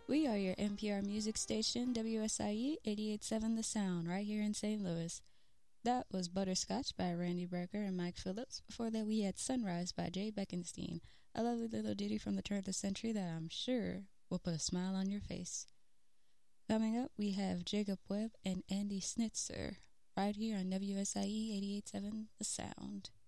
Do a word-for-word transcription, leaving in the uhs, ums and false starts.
We are your N P R music station, W S I E eighty-eight point seven The Sound, right here in Saint Louis. That was Butterscotch by Randy Brecker and Mike Phillips. Before that, we had Sunrise by Jay Beckenstein, a lovely little ditty from the turn of the century that I'm sure will put a smile on your face. Coming up, we have Jacob Webb and Andy Snitzer, right here on W S I E eighty-eight point seven The Sound.